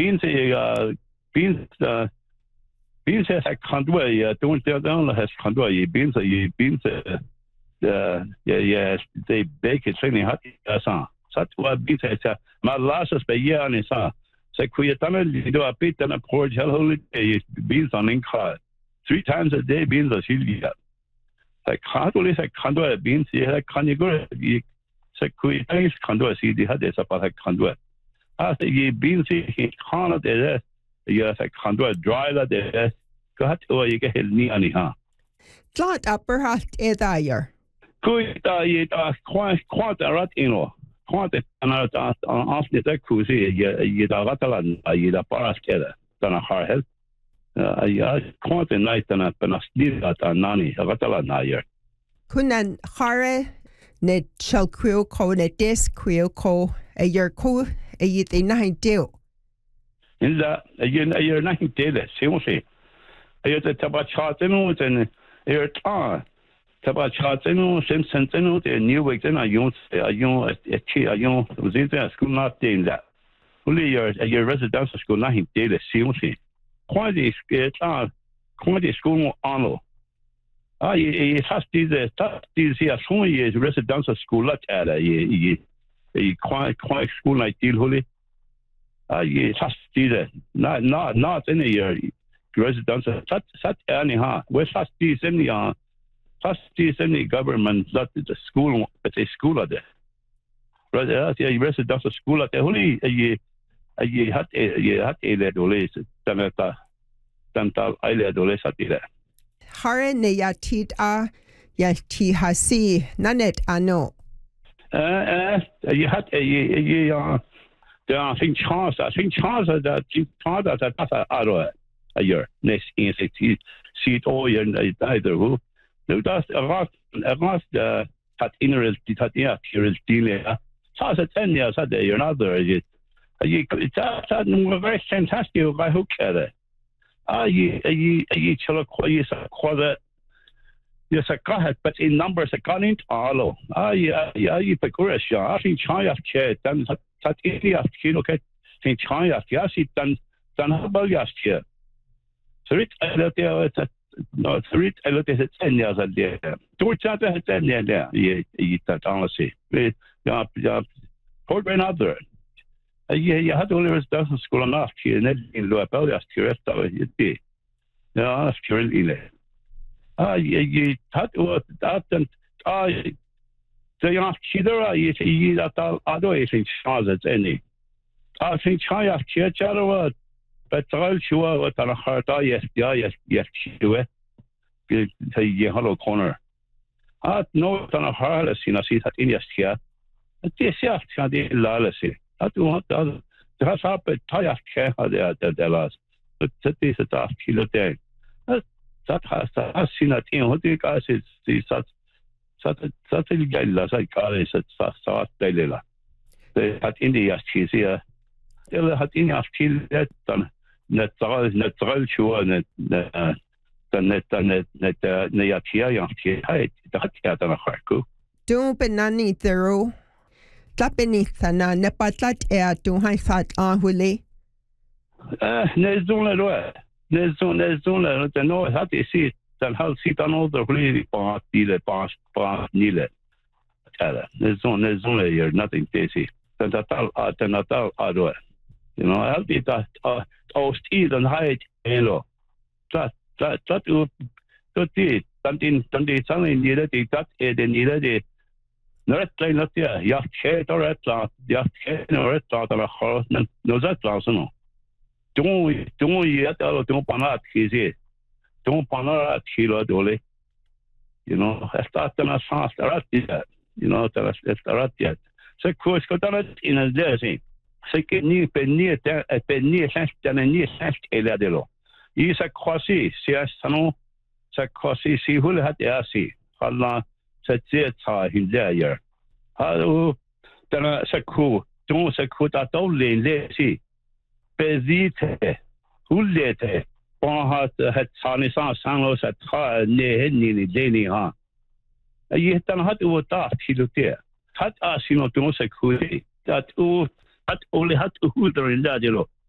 beans has conduit don't has conduit beans yes they bake it training hot sa sat wa beans has my last by year and sa so kuyatana do a bit and a porch hell beans on in car 3 times a day beans are silvia like hardly like conduit beans yeah can you go so kuyatana conduit see the had is about conduit after you beans he can't there yes like conduit dry that there got or you get ni ani ha Glad upper hat edire. Kuita yita quite a rat in quite another after that kusi yita ratalan yita paraskeda than a hard health. Quite a night and a penastil at a nani ratalan nayer. Kunan hare ne chalquil co ne disc quil co a year co a yit a nine deal. In that a year 9 days, seriously. I had a tabachatino and air tar. Tabachatino, Simpsonino, the new week, then I use a young was in there school not doing that. Only a year residential school 9 days, seriously. Quite a school honor. It has these here, so years residential school at a quiet school like deal holy. It has these not in a year. Residential such anyhow west has these in the government that the school at a school at there residential school at the only a ye had a ledoles tantal iledoles at there Hare ne yatit ya ti hasi nanet ano you had a I think Charles that that's a year next in see it all year either who no that's a lot had interest had yeah curious dealing so as 10 years a day another you it's very fantastic by hook at it you chalo quite yes I got but in numbers I got into all you pecurious I think China chair done that India okay think China yes it done about last year so it no so it I looked at 10 years a day to chat 10 years there you that honestly yeah hold another you had only residential school enough here in low about last year you did yeah that's currently you had that and the young kidder you that other is in charge at any I think China chair but I'll show what on a heart yes sure you hello corner no on a heart as you see that in yes here this yeah the lalasi I do want the has up a tire care the last but that is a tough kilo day that has seen a thing what do you guys is such a guy las I got is at start daily they had India cheese here they had India kill that done natural sure net neatia yang hai dat ya da harku do benani thero tapeni na ne patlat e do hai fat huli ne zone the no hat is dan hal sit an other really part dile pas nile tala ne zone you're nothing busy dan natal ado you know I'll be that still and height hello that to did something something needed that then needed not like not there yeah share or at yeah or at the house no that no don't yet don't panat easy don't panat kilo dole you know I start to not fast right you know that's right yet so course got that in a day c'est que ni penny et de l'eau. Il s'est croisé, c'est ça s'est croisé, si vous le avez assez. Allah, c'est ça, il d'ailleurs. Alors, dans ce coup, donc ce coup à tous les laissés, pesite, vous l'êtes, on a sa naissance sans le tra, ni ha. Il est dans le haut d'art, qui le tient. Hat a sinon donc ce coup, that only had to hold in that, you know.